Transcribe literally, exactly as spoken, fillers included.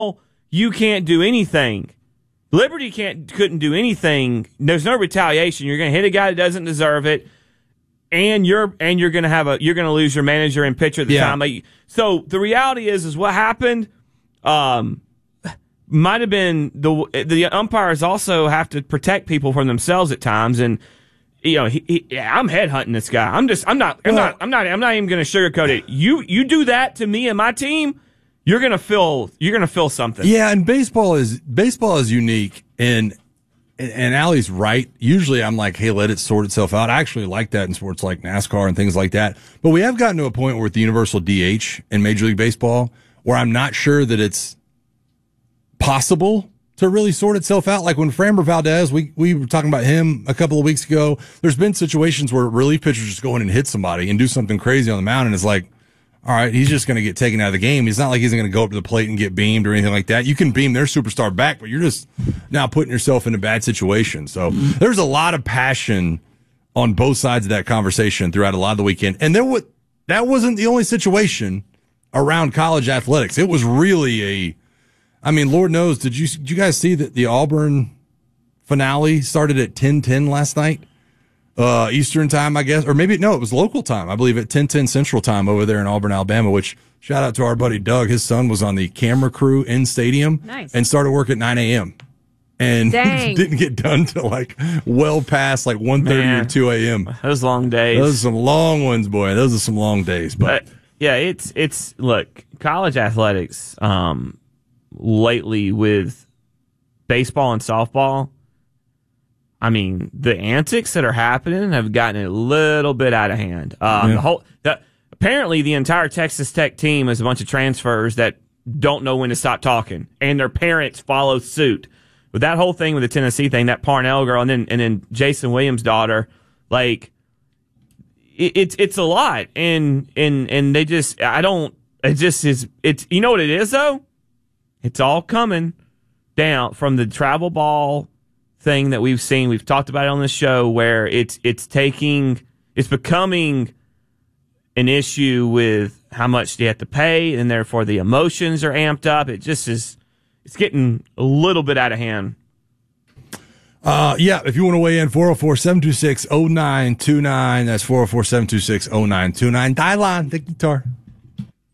you can't do anything. Liberty can't couldn't do anything. There's no retaliation. You're going to hit a guy that doesn't deserve it, and you're and you're going to have a you're going to lose your manager and pitcher at the yeah. time. So the reality is, is what happened. Um, might have been the the umpires also have to protect people from themselves at times, and you know, he, he, yeah, I'm headhunting this guy. I'm just I'm not I'm well, not I'm not I'm not even going to sugarcoat it. You you do that to me and my team. You're gonna feel. You're gonna feel something. Yeah, and baseball is baseball is unique, and and Allie's right. Usually, I'm like, hey, let it sort itself out. I actually like that in sports like NASCAR and things like that. But we have gotten to a point where with the universal D H in Major League Baseball, where I'm not sure that it's possible to really sort itself out. Like when Framber Valdez, we we were talking about him a couple of weeks ago. There's been situations where relief pitchers just go in and hit somebody and do something crazy on the mound, and it's like, all right, he's just going to get taken out of the game. It's not like he's going to go up to the plate and get beamed or anything like that. You can beam their superstar back, but you're just now putting yourself in a bad situation. So there's a lot of passion on both sides of that conversation throughout a lot of the weekend. And there was, that wasn't the only situation around college athletics. It was really a, I mean, Lord knows, did you, did you guys see that the Auburn finale started at ten ten last night? Uh, Eastern time, I guess, or maybe, no, it was local time. I believe at ten ten Central time over there in Auburn, Alabama, which shout out to our buddy Doug. His son was on the camera crew in stadium nice. and started work at nine a.m. and didn't get done till like well past like one thirty or two a.m. Those long days. Those are some long ones, boy. Those are some long days. But, but yeah, it's, it's, look, college athletics, um, lately with baseball and softball, I mean, the antics that are happening have gotten a little bit out of hand. Um, yeah. The whole, the, apparently, the entire Texas Tech team is a bunch of transfers that don't know when to stop talking, and their parents follow suit. With that whole thing with the Tennessee thing, that Parnell girl, and then and then Jason Williams' daughter, like it, it's it's a lot, and and and they just I don't it just is it's you know what it is though, it's all coming down from the travel ball thing that we've seen. We've talked about it on this show where it's it's taking it's becoming an issue with how much you have to pay, and therefore the emotions are amped up. It just is it's getting a little bit out of hand. Uh, yeah, if you want to weigh in, four oh four, seven two six, oh nine two nine. That's four oh four, seven two six, oh nine two nine. Dial on the guitar.